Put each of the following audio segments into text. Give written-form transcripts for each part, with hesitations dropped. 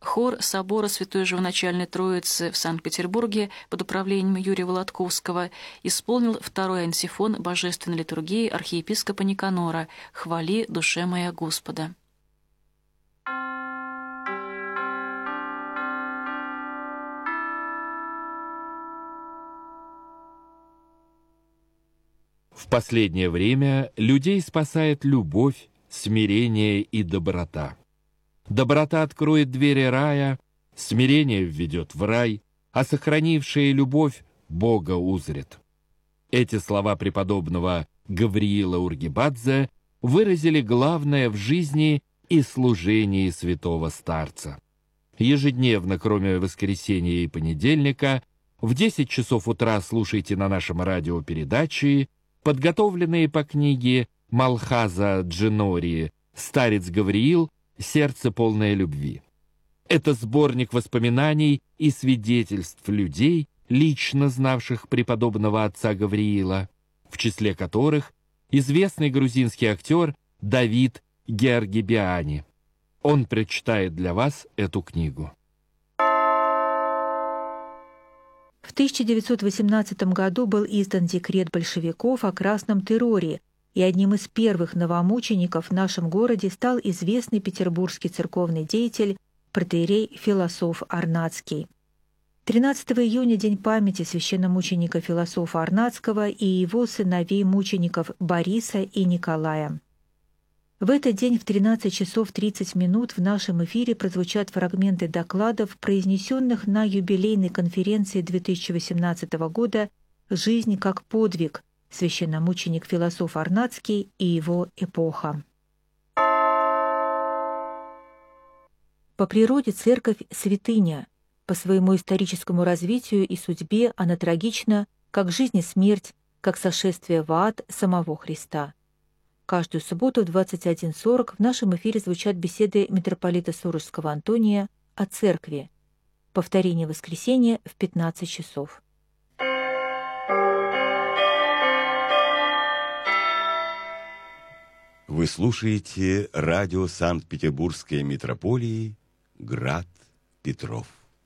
Хор собора Святой Живоначальной Троицы в Санкт-Петербурге под управлением Юрия Володковского исполнил второй антифон божественной литургии архиепископа Никанора «Хвали, душе моя Господа». В последнее время людей спасает любовь, смирение и доброта. Доброта откроет двери рая, смирение введет в рай, а сохранившая любовь Бога узрит. Эти слова преподобного Гавриила Ургибадзе выразили главное в жизни и служении святого старца. Ежедневно, кроме воскресенья и понедельника, в 10 часов утра слушайте на нашем радио передачи, подготовленные по книге Малхаза Джинори «Старец Гавриил. Сердце полное любви». Это сборник воспоминаний и свидетельств людей, лично знавших преподобного отца Гавриила, в числе которых известный грузинский актер Давид Георгибиани. Он прочитает для вас эту книгу. В 1918 году был издан декрет большевиков о красном терроре, и одним из первых новомучеников в нашем городе стал известный петербургский церковный деятель протоиерей Философ Арнацкий. 13 июня – день памяти священномученика Философа Арнацкого и его сыновей-мучеников Бориса и Николая. В этот день в 13 часов 30 минут в нашем эфире прозвучат фрагменты докладов, произнесенных на юбилейной конференции 2018 года «Жизнь как подвиг. Священномученик Философ Арнацкий и его эпоха». По природе церковь – святыня. По своему историческому развитию и судьбе она трагична, как жизнь и смерть, как сошествие в ад самого Христа. Каждую субботу в 21:40 в нашем эфире звучат беседы митрополита Сурожского Антония о церкви. Повторение воскресенья в 15 часов. Вы слушаете радио Санкт-Петербургской митрополии «Град Петров».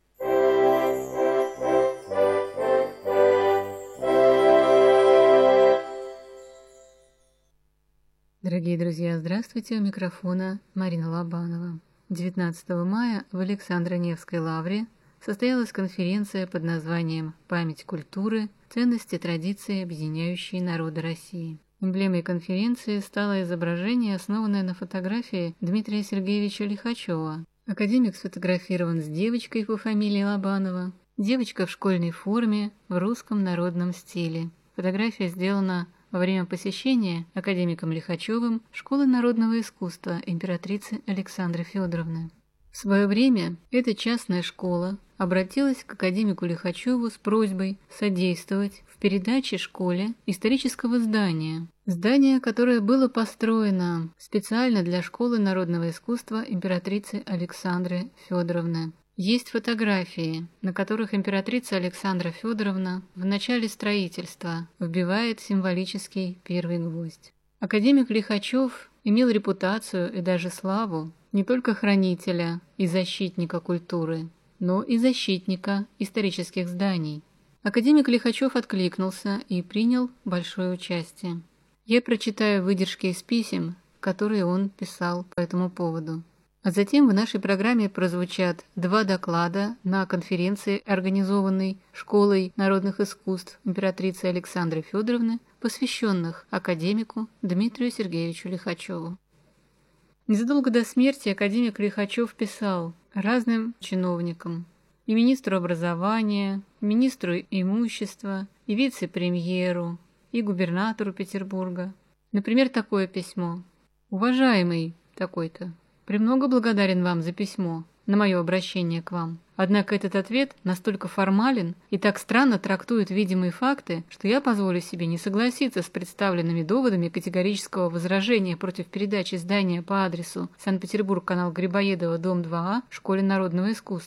Дорогие друзья, здравствуйте! У микрофона Марина Лобанова. 19 мая в Александро-Невской лавре состоялась конференция под названием «Память культуры. Ценности и традиции, объединяющие народы России». Эмблемой конференции стало изображение, основанное на фотографии Дмитрия Сергеевича Лихачева. Академик сфотографирован с девочкой по фамилии Лобанова. Девочка в школьной форме в русском народном стиле. Фотография сделана во время посещения академиком Лихачевым Школы народного искусства императрицы Александры Федоровны. В свое время эта частная школа обратилась к академику Лихачеву с просьбой содействовать в передаче школе исторического здания. Здание, которое было построено специально для Школы народного искусства императрицы Александры Федоровны. Есть фотографии, на которых императрица Александра Федоровна в начале строительства вбивает символический первый гвоздь. Академик Лихачев имел репутацию и даже славу не только хранителя и защитника культуры, но и защитника исторических зданий. Академик Лихачев откликнулся и принял большое участие. Я прочитаю выдержки из писем, которые он писал по этому поводу. А затем в нашей программе прозвучат 2 доклада на конференции, организованной Школой народных искусств императрицы Александры Федоровны, посвященных академику Дмитрию Сергеевичу Лихачеву. Незадолго до смерти академик Лихачев писал разным чиновникам, и министру образования, министру имущества, и вице-премьеру, и губернатору Петербурга. Например, такое письмо. «Уважаемый такой-то, премного благодарен вам за письмо, на мое обращение к вам. Однако этот ответ настолько формален и так странно трактует видимые факты, что я позволю себе не согласиться с представленными доводами категорического возражения против передачи здания по адресу Санкт-Петербург, канал Грибоедова, дом 2А, Школе народного искусства.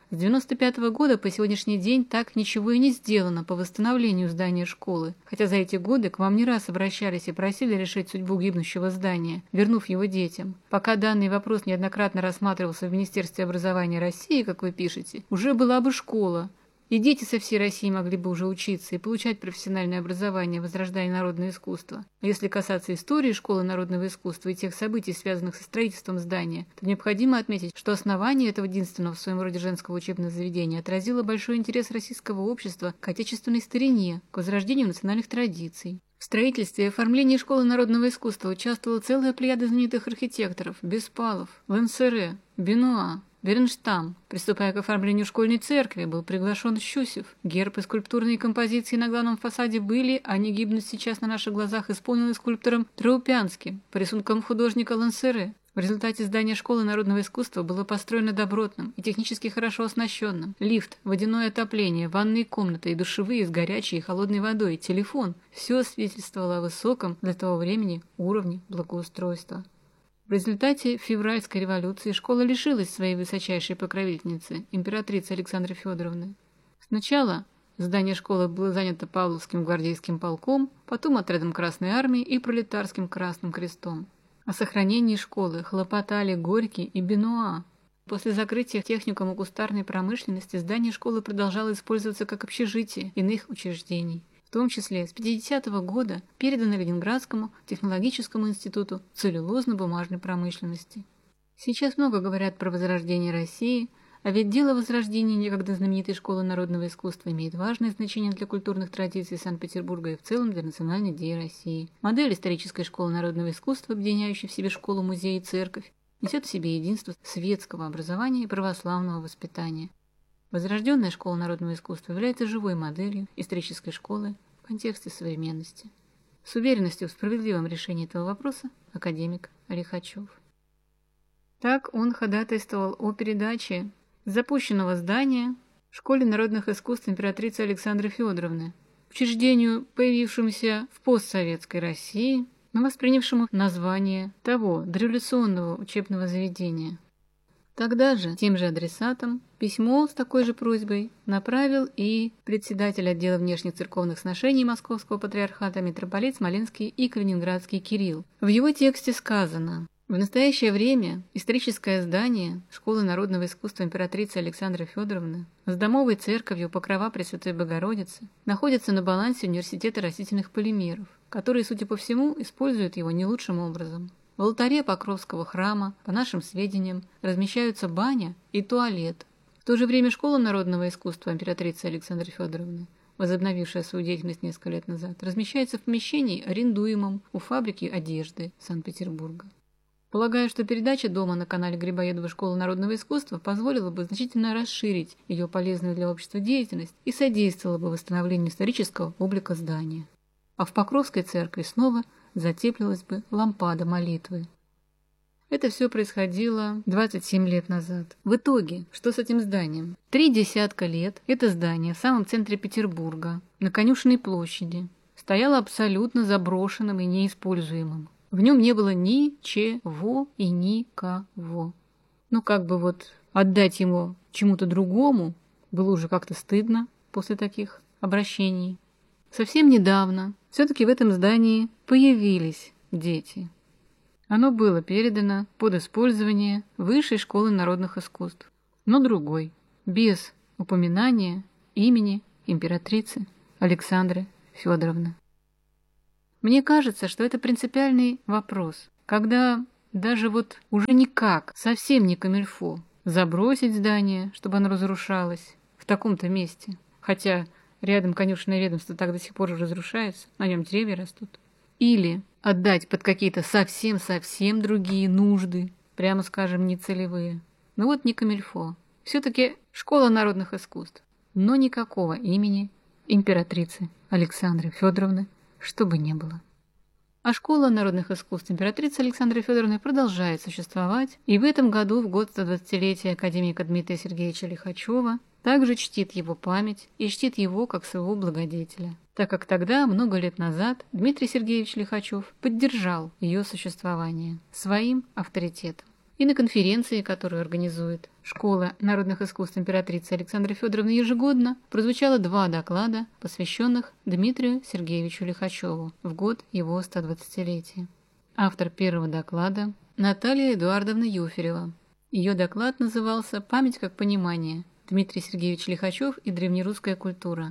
С 1995 года по сегодняшний день так ничего и не сделано по восстановлению здания школы, хотя за эти годы к вам не раз обращались и просили решить судьбу гибнущего здания, вернув его детям. Пока данный вопрос неоднократно рассматривался в Министерстве образования России, как вы пишете, уже была бы школа. И дети со всей России могли бы уже учиться и получать профессиональное образование, возрождая народное искусство. А если касаться истории школы народного искусства и тех событий, связанных со строительством здания, то необходимо отметить, что основание этого единственного в своем роде женского учебного заведения отразило большой интерес российского общества к отечественной старине, к возрождению национальных традиций. В строительстве и оформлении школы народного искусства участвовала целая плеяда знаменитых архитекторов – Беспалов, Лансере, Бенуа, Бернштам. Приступая к оформлению школьной церкви, был приглашен Щусев. Герб и скульптурные композиции на главном фасаде были, а не гибнут сейчас на наших глазах, исполнены скульптором Траупянским по рисункам художника Лансере. В результате здание школы народного искусства было построено добротным и технически хорошо оснащенным. Лифт, водяное отопление, ванные комнаты и душевые с горячей и холодной водой, телефон – все свидетельствовало о высоком для того времени уровне благоустройства. В результате февральской революции школа лишилась своей высочайшей покровительницы, императрицы Александры Федоровны. Сначала здание школы было занято Павловским гвардейским полком, потом отрядом Красной армии и пролетарским Красным крестом. О сохранении школы хлопотали Горький и Бенуа. После закрытия техникума кустарной промышленности здание школы продолжало использоваться как общежитие иных учреждений. В том числе с 50-го года передано Ленинградскому технологическому институту целлюлозно-бумажной промышленности. Сейчас много говорят про возрождение России, а ведь дело возрождения некогда знаменитой школы народного искусства имеет важное значение для культурных традиций Санкт-Петербурга и в целом для национальной идеи России. Модель исторической школы народного искусства, объединяющая в себе школу, музей и церковь, несет в себе единство светского образования и православного воспитания. Возрожденная школа народного искусства является живой моделью исторической школы в контексте современности. С уверенностью в справедливом решении этого вопроса академик Лихачев. Так он ходатайствовал о передаче запущенного здания Школе народных искусств императрицы Александры Федоровны, учреждению, появившемуся в постсоветской России, но воспринявшему название того дореволюционного учебного заведения. Тогда же тем же адресатом письмо с такой же просьбой направил и председатель отдела внешних церковных сношений Московского патриархата митрополит Смоленский и Калининградский Кирилл. В его тексте сказано: в настоящее время историческое здание Школы народного искусства императрицы Александры Федоровны с домовой церковью Покрова Пресвятой Богородицы находится на балансе Университета растительных полимеров, который, судя по всему, использует его не лучшим образом. В алтаре Покровского храма, по нашим сведениям, размещаются баня и туалет. В то же время Школа народного искусства императрицы Александры Федоровны, возобновившая свою деятельность несколько лет назад, размещается в помещении, арендуемом у фабрики одежды Санкт-Петербурга. Полагаю, что передача дома на канале Грибоедова «Школа народного искусства» позволила бы значительно расширить ее полезную для общества деятельность и содействовала бы восстановлению исторического облика здания. А в Покровской церкви снова затеплилась бы лампада молитвы. Это все происходило 27 лет назад. В итоге, что с этим зданием? 30 лет это здание в самом центре Петербурга, на Конюшенной площади, стояло абсолютно заброшенным и неиспользуемым. В нем не было ничего и никого. Ну, как бы вот отдать ему чему-то другому было уже как-то стыдно после таких обращений. Совсем недавно все-таки в этом здании появились дети. Оно было передано под использование Высшей школы народных искусств, но другой, без упоминания имени императрицы Александры Федоровны. Мне кажется, что это принципиальный вопрос, когда даже вот уже никак, совсем не камильфо, забросить здание, чтобы оно разрушалось в таком-то месте, хотя рядом конюшенное ведомство так до сих пор разрушается, на нем деревья растут. Или отдать под какие-то совсем-совсем другие нужды, прямо скажем, нецелевые. Но вот не камильфо. Все-таки школа народных искусств, но никакого имени императрицы Александры Федоровны чтобы не было. А школа народных искусств императрицы Александры Федоровны продолжает существовать, и в этом году, в год 120-летия академика Дмитрия Сергеевича Лихачева, также чтит его память и чтит его как своего благодетеля, так как тогда, много лет назад, Дмитрий Сергеевич Лихачев поддержал ее существование своим авторитетом. И на конференции, которую организует Школа народных искусств императрицы Александры Федоровны ежегодно, прозвучало 2 доклада, посвященных Дмитрию Сергеевичу Лихачеву в год его 120-летия. Автор первого доклада – Наталья Эдуардовна Юферева. Ее доклад назывался «Память как понимание. Дмитрий Сергеевич Лихачев и древнерусская культура».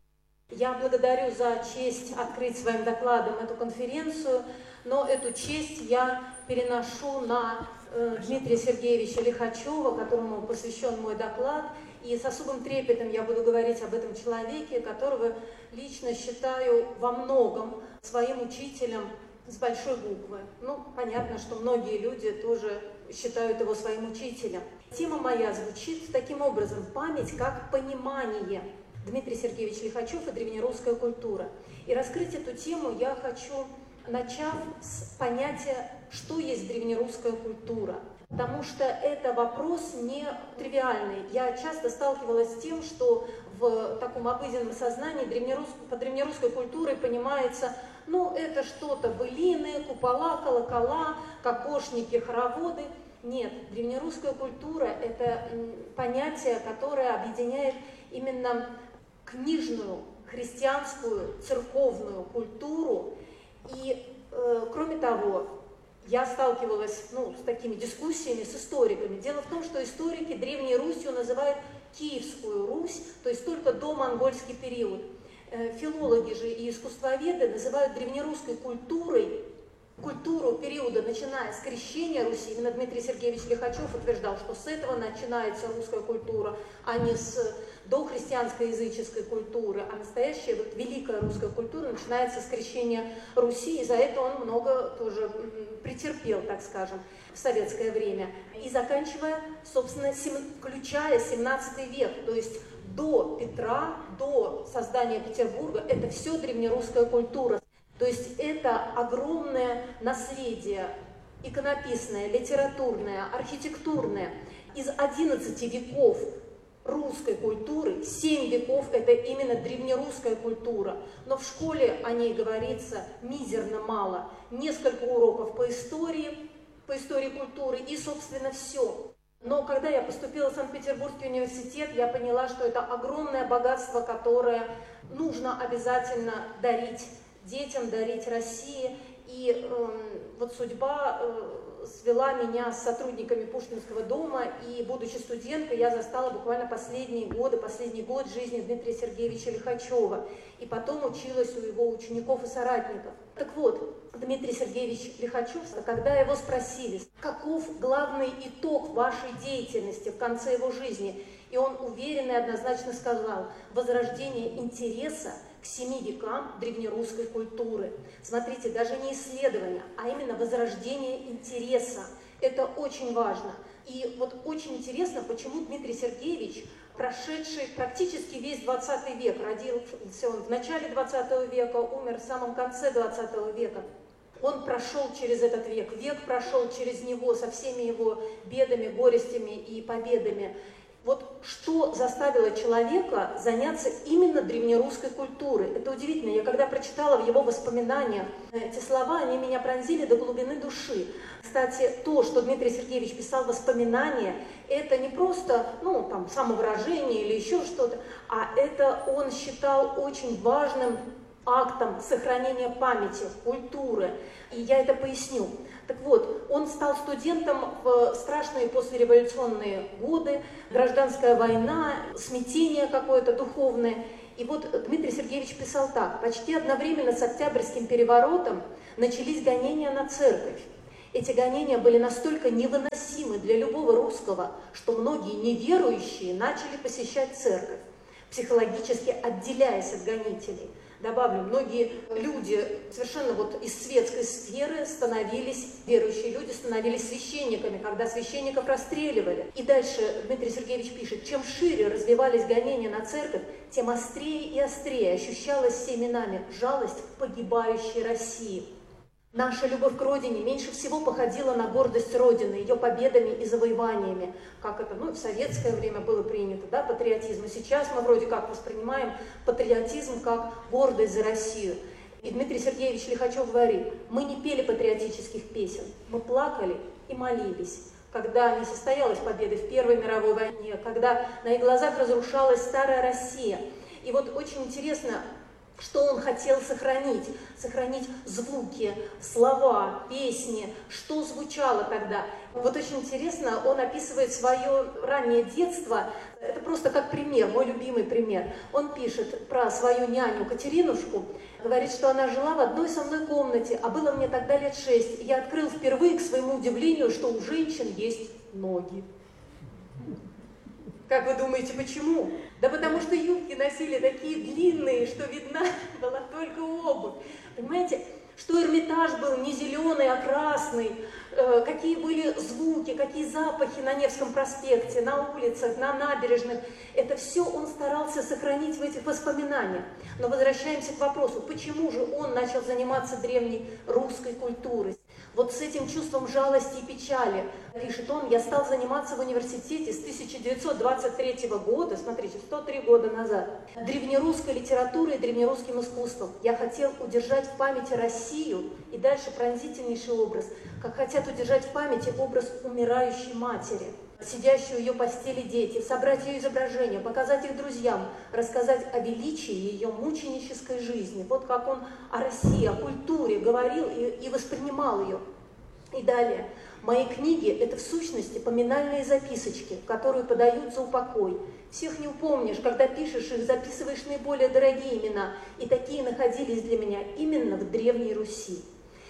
Я благодарю за честь открыть своим докладом эту конференцию, но эту честь я переношу на Дмитрия Сергеевича Лихачева, которому посвящен мой доклад, и с особым трепетом я буду говорить об этом человеке, которого лично считаю во многом своим учителем с большой буквы. Ну, понятно, что многие люди тоже считают его своим учителем. Тема моя звучит таким образом: память как понимание. Дмитрий Сергеевич Лихачев и древнерусская культура. И раскрыть эту тему я хочу, начав с понятия, что есть древнерусская культура. Потому что это вопрос не тривиальный. Я часто сталкивалась с тем, что в таком обыденном сознании под древнерусской культурой понимается, ну, это что-то былины, купола, колокола, кокошники, хороводы. Нет, древнерусская культура – это понятие, которое объединяет именно книжную, христианскую, церковную культуру. И, кроме того, я сталкивалась с такими дискуссиями с историками. Дело в том, что историки Древней Русью называют Киевскую Русь, то есть только домонгольский период. Филологи же и искусствоведы называют древнерусской культурой культуру периода, начиная с крещения Руси. Именно Дмитрий Сергеевич Лихачев утверждал, что с этого начинается русская культура, а не с дохристианской языческой культуры. А настоящая великая русская культура начинается с крещения Руси, и за это он много тоже претерпел, так скажем, в советское время. И заканчивая, собственно, включая 17 век, то есть до Петра, до создания Петербурга, это все древнерусская культура. То есть это огромное наследие иконописное, литературное, архитектурное. Из 11 веков русской культуры 7 веков – это именно древнерусская культура. Но в школе о ней говорится мизерно мало. Несколько уроков по истории культуры и, собственно, все. Но когда я поступила в Санкт-Петербургский университет, я поняла, что это огромное богатство, которое нужно обязательно дарить детям, дарить России. И вот судьба свела меня с сотрудниками Пушкинского дома, и, будучи студенткой, я застала буквально последний год жизни Дмитрия Сергеевича Лихачева, и потом училась у его учеников и соратников. Так вот, Дмитрий Сергеевич Лихачев, когда его спросили, каков главный итог вашей деятельности в конце его жизни, и он уверенно и однозначно сказал: возрождение интереса к 7 векам древнерусской культуры. Смотрите, даже не исследование, а именно возрождение интереса. Это очень важно. И вот очень интересно, почему Дмитрий Сергеевич, прошедший практически весь 20 век, родился он в начале 20 века, умер в самом конце 20 века, он прошел через этот век прошел через него со всеми его бедами, горестями и победами. Вот что заставило человека заняться именно древнерусской культурой? Это удивительно. Я когда прочитала в его воспоминаниях эти слова, они меня пронзили до глубины души. Кстати, то, что Дмитрий Сергеевич писал воспоминания, это не просто, самовыражение или еще что-то, а это он считал очень важным актом сохранения памяти, культуры. И я это поясню. Так вот, он стал студентом в страшные послереволюционные годы, гражданская война, смятение какое-то духовное. И вот Дмитрий Сергеевич писал так: почти одновременно с Октябрьским переворотом начались гонения на церковь. Эти гонения были настолько невыносимы для любого русского, что многие неверующие начали посещать церковь, психологически отделяясь от гонителей. Добавлю, многие люди совершенно из светской сферы верующие люди становились священниками, когда священников расстреливали. И дальше Дмитрий Сергеевич пишет: чем шире развивались гонения на церковь, тем острее и острее ощущалась всеми нами жалость к погибающей России. Наша любовь к Родине меньше всего походила на гордость Родины, ее победами и завоеваниями, как это в советское время было принято, патриотизм. И сейчас мы вроде как воспринимаем патриотизм как гордость за Россию. И Дмитрий Сергеевич Лихачев говорит: мы не пели патриотических песен, мы плакали и молились. когда не состоялась победа в Первой мировой войне, когда на их глазах разрушалась старая Россия. И вот очень интересно, что он хотел сохранить. Сохранить звуки, слова, песни, что звучало тогда. Вот очень интересно, он описывает свое раннее детство. Это просто как пример, мой любимый пример. Он пишет про свою няню Катеринушку. Говорит, что она жила в одной со мной комнате, а было мне тогда лет 6. И я открыл впервые, к своему удивлению, что у женщин есть ноги. Как вы думаете, почему? Да потому что юбки носили такие длинные, что видна была только обувь. Понимаете, что Эрмитаж был не зеленый, а красный, какие были звуки, какие запахи на Невском проспекте, на улицах, на набережных. Это все он старался сохранить в этих воспоминаниях. Но возвращаемся к вопросу, почему же он начал заниматься древней русской культурой? Вот с этим чувством жалости и печали, пишет он, я стал заниматься в университете с 1923 года, смотрите, 103 года назад, древнерусской литературой и древнерусским искусством. Я хотел удержать в памяти Россию, и дальше пронзительнейший образ, как хотят удержать в памяти образ умирающей матери, сидящие у ее постели дети, собрать ее изображения, показать их друзьям, рассказать о величии ее мученической жизни. Вот как он о России, о культуре говорил и воспринимал ее. И далее. Мои книги – это в сущности поминальные записочки, которые подают за упокой. Всех не упомнишь, когда пишешь их, записываешь наиболее дорогие имена. И такие находились для меня именно в Древней Руси.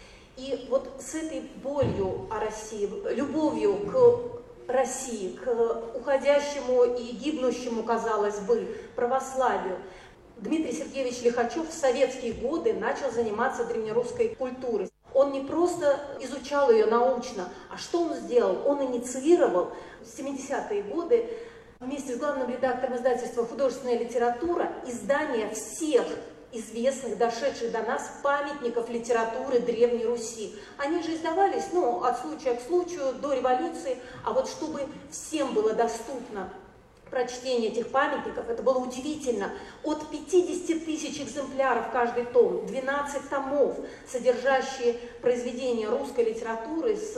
И вот с этой болью о России, любовью к России, к уходящему и гибнущему, казалось бы, православию, Дмитрий Сергеевич Лихачев в советские годы начал заниматься древнерусской культурой. Он не просто изучал ее научно, а что он сделал? Он инициировал в 70-е годы вместе с главным редактором издательства «Художественная литература» издание всех известных, дошедших до нас памятников литературы Древней Руси. Они же издавались, от случая к случаю, до революции, а вот чтобы всем было доступно прочтение этих памятников, это было удивительно. От 50 тысяч экземпляров каждый том, 12 томов, содержащие произведения русской литературы с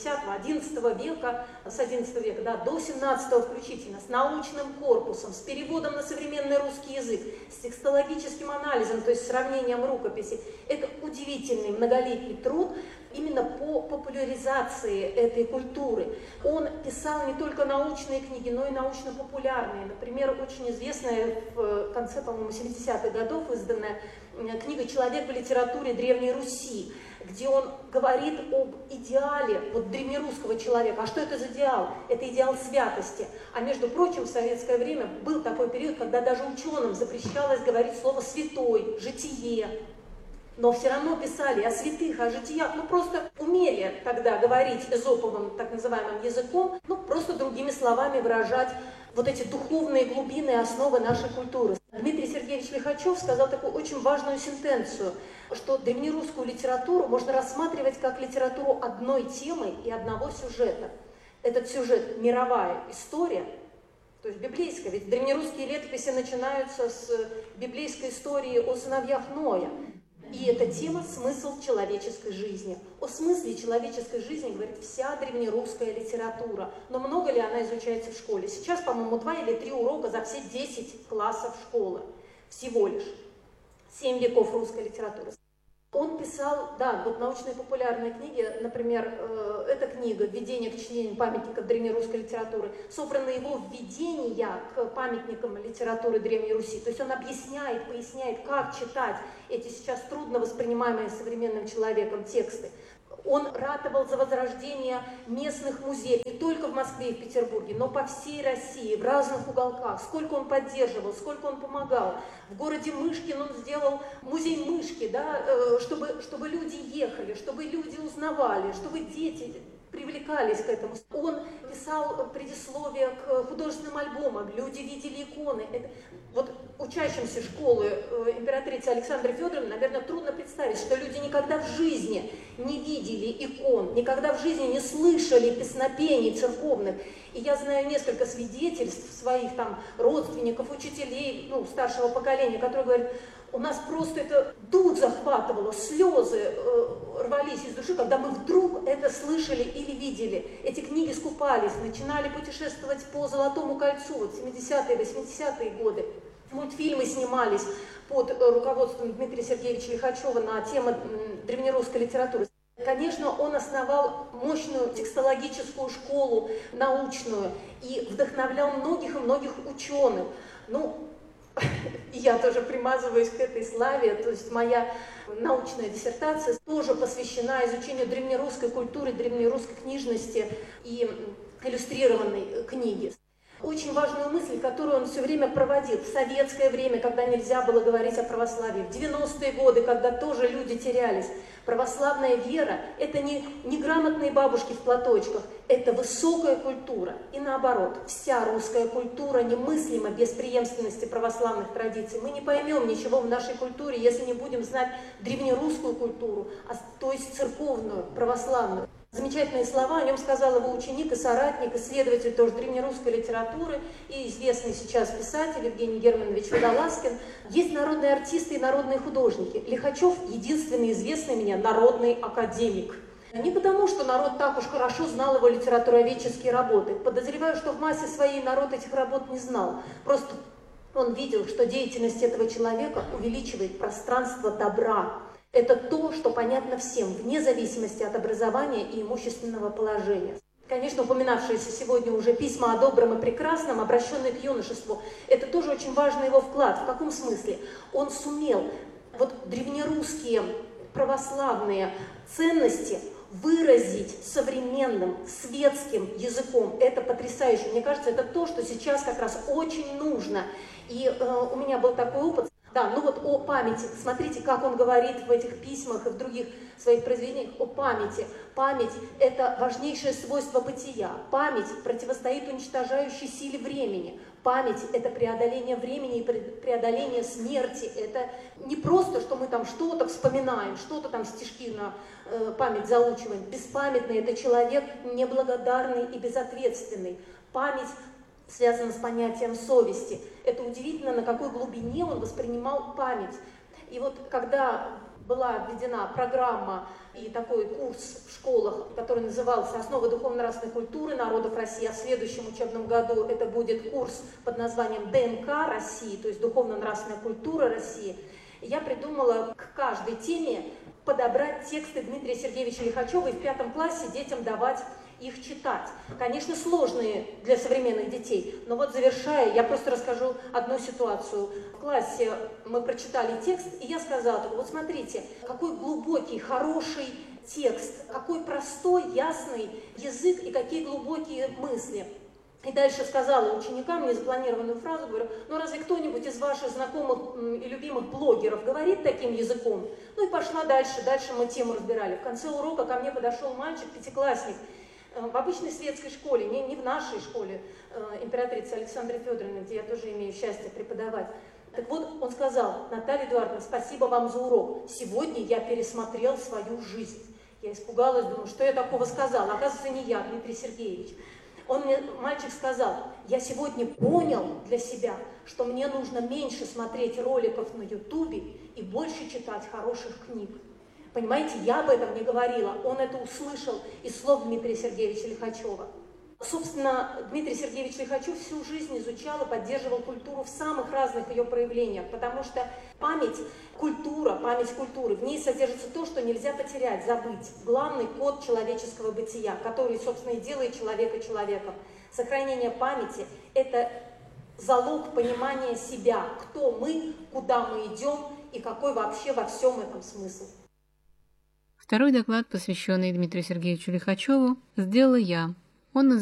X-XI века, с XI века до XVII включительно, с научным корпусом, с переводом на современный русский язык, с текстологическим анализом, то есть сравнением рукописей. Это удивительный многолетний труд именно по популяризации этой культуры. Он писал не только научные книги, но и научно-популярные. Например, очень известная в конце, по-моему, 70-х годов изданная книга «Человек в литературе Древней Руси», где он говорит об идеале древнерусского человека. А что это за идеал? Это идеал святости. А между прочим, в советское время был такой период, когда даже ученым запрещалось говорить слово «святой», «житие». Но все равно писали о святых, о житиях, просто умели тогда говорить эзоповым, так называемым языком, просто другими словами выражать вот эти духовные глубины и основы нашей культуры. Дмитрий Сергеевич Лихачев сказал такую очень важную сентенцию, что древнерусскую литературу можно рассматривать как литературу одной темы и одного сюжета. Этот сюжет – мировая история, то есть библейская, ведь древнерусские летописи начинаются с библейской истории о сыновьях Ноя. И эта тема – смысл человеческой жизни. О смысле человеческой жизни говорит вся древнерусская литература. Но много ли она изучается в школе? Сейчас, по-моему, 2 или 3 урока за все 10 классов школы. Всего лишь. 7 веков русской литературы. Он писал, научные популярные книги, например, эта книга «Введение к чтению памятников древнерусской литературы», собраны его введения к памятникам литературы Древней Руси. То есть он объясняет, поясняет, как читать эти сейчас трудно воспринимаемые современным человеком тексты. Он ратовал за возрождение местных музеев, не только в Москве и в Петербурге, но по всей России, в разных уголках. Сколько он поддерживал, сколько он помогал. В городе Мышкин он сделал музей мышки, чтобы люди ехали, чтобы люди узнавали, чтобы дети привлекались к этому. Он писал предисловие к художественным альбомам, люди видели иконы. Это учащимся школы императрицы Александры Федоровны, наверное, трудно представить, что люди никогда в жизни не видели икон, никогда в жизни не слышали песнопений церковных. И я знаю несколько свидетельств своих там родственников, учителей, старшего поколения, которые говорят, у нас просто это дух захватывало, слезы рвались из души, когда мы вдруг это слышали или видели. Эти книги скупались, начинали путешествовать по Золотому кольцу, вот 70-е, 80-е годы. Мультфильмы снимались под руководством Дмитрия Сергеевича Лихачева на темы древнерусской литературы. Конечно, он основал мощную текстологическую школу научную и вдохновлял многих и многих ученых. Я тоже примазываюсь к этой славе, то есть моя научная диссертация тоже посвящена изучению древнерусской культуры, древнерусской книжности и иллюстрированной книги. Очень важную мысль, которую он все время проводил в советское время, когда нельзя было говорить о православии, в 90-е годы, когда тоже люди терялись. Православная вера – это не грамотные бабушки в платочках, это высокая культура. И наоборот, вся русская культура немыслима без преемственности православных традиций. Мы не поймем ничего в нашей культуре, если не будем знать древнерусскую культуру, то есть церковную, православную. Замечательные слова о нем сказал его ученик и соратник, исследователь тоже древнерусской литературы и известный сейчас писатель Евгений Германович Водолазкин. Есть народные артисты и народные художники. Лихачев – единственный известный мне народный академик. Не потому, что народ так уж хорошо знал его литературоведческие работы. Подозреваю, что в массе своей народ этих работ не знал. Просто он видел, что деятельность этого человека увеличивает пространство добра. Это то, что понятно всем, вне зависимости от образования и имущественного положения. Конечно, упоминавшиеся сегодня уже письма о добром и прекрасном, обращенные к юношеству, это тоже очень важный его вклад. В каком смысле? Он сумел древнерусские православные ценности выразить современным светским языком. Это потрясающе. Мне кажется, это то, что сейчас как раз очень нужно. И у меня был такой опыт. Да, о памяти. Смотрите, как он говорит в этих письмах и в других своих произведениях о памяти. Память – это важнейшее свойство бытия. Память противостоит уничтожающей силе времени. Память – это преодоление времени и преодоление смерти. Это не просто, что мы там что-то вспоминаем, что-то там стишки на память заучиваем. Беспамятный – это человек неблагодарный и безответственный. Память связано с понятием совести. Это удивительно, на какой глубине он воспринимал память. И когда была введена программа и такой курс в школах, который назывался «Основы духовно-нравственной культуры народов России», а в следующем учебном году это будет курс под названием «ДНК России», то есть «Духовно-нравственная культура России», я придумала к каждой теме подобрать тексты Дмитрия Сергеевича Лихачева и в 5 классе детям давать их читать. Конечно, сложные для современных детей, но завершая, я просто расскажу одну ситуацию. В классе мы прочитали текст, и я сказала, смотрите, какой глубокий, хороший текст, какой простой, ясный язык и какие глубокие мысли. И дальше сказала ученикам незапланированную фразу, говорю, разве кто-нибудь из ваших знакомых и любимых блогеров говорит таким языком? И пошла дальше мы тему разбирали. В конце урока ко мне подошел мальчик, 5-классник, в обычной светской школе, не в нашей школе императрицы Александры Федоровны, где я тоже имею счастье преподавать. Так он сказал: Наталья Эдуардовна, спасибо вам за урок. Сегодня я пересмотрел свою жизнь. Я испугалась, думаю, что я такого сказала. Оказывается, не я, Дмитрий Сергеевич. Мальчик сказал: я сегодня понял для себя, что мне нужно меньше смотреть роликов на Ютубе и больше читать хороших книг. Понимаете, я об этом не говорила, он это услышал из слов Дмитрия Сергеевича Лихачева. Собственно, Дмитрий Сергеевич Лихачев всю жизнь изучал и поддерживал культуру в самых разных ее проявлениях, потому что память культуры, в ней содержится то, что нельзя потерять, забыть. Главный код человеческого бытия, который, собственно, и делает человека человеком. Сохранение памяти – это залог понимания себя, кто мы, куда мы идем и какой вообще во всем этом смысл. Второй доклад, посвященный Дмитрию Сергеевичу Лихачеву, сделала я. Он